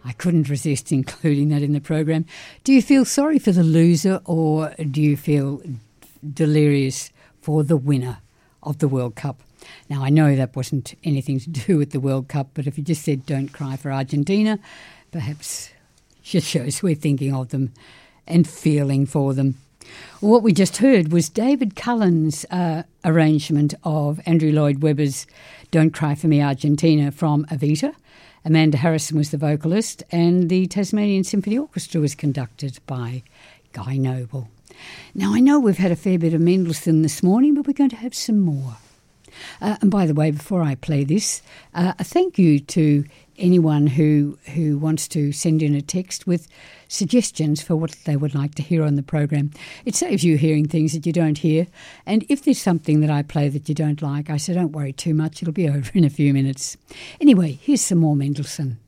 I couldn't resist including that in the program. Do you feel sorry for the loser, or do you feel delirious for the winner of the World Cup? Now, I know that wasn't anything to do with the World Cup, but if you just said don't cry for Argentina, perhaps just shows we're thinking of them and feeling for them. What we just heard was David Cullen's arrangement of Andrew Lloyd Webber's Don't Cry For Me Argentina from Evita. Amanda Harrison was the vocalist, and the Tasmanian Symphony Orchestra was conducted by Guy Noble. Now, I know we've had a fair bit of Mendelssohn this morning, but we're going to have some more. And by the way, before I play this, a thank you to anyone who wants to send in a text with suggestions for what they would like to hear on the program. It saves you hearing things that you don't hear. And if there's something that I play that you don't like, I say don't worry too much, it'll be over in a few minutes. Anyway, here's some more Mendelssohn.